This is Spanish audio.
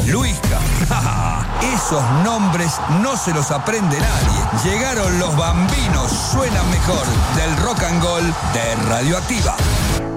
Luisca. Esos nombres no se los aprende nadie. Llegaron los bambinos, suenan mejor, del rock and roll de Radioactiva.